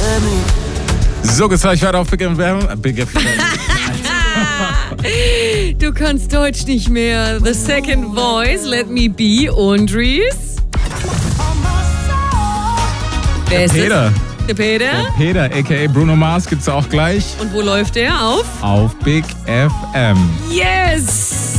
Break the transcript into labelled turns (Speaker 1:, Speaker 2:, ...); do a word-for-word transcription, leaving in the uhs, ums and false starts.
Speaker 1: So, geht's gleich weiter auf Big F M. Big F M.
Speaker 2: Du kannst Deutsch nicht mehr. The Second Voice, Let Me Be und Reese. Wer ist
Speaker 1: Peter.
Speaker 2: das? Der Peter.
Speaker 1: Der Peter, aka Bruno Mars, gibt's auch gleich
Speaker 2: Und wo läuft der? Auf?
Speaker 1: auf Big F M.
Speaker 2: Yes!